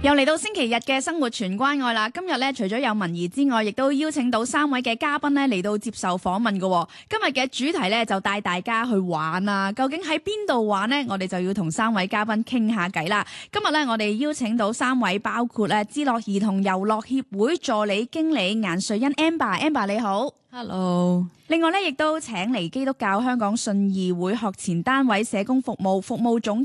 又嚟到星期日嘅生活全關愛啦！今日咧除咗有文儀之外，亦都邀請到3位嘅嘉賓咧嚟到接受訪問嘅。今日嘅主題咧就帶大家去玩啊！究竟喺邊度玩呢？我哋就要同3位嘉賓傾下偈啦。今日咧我哋邀請到3位，包括咧知樂兒童遊樂協會助理經理顏瑞欣 Amber 你好。 Hello。 另外咧亦都請嚟基督教香港信義會學前單位社工服務總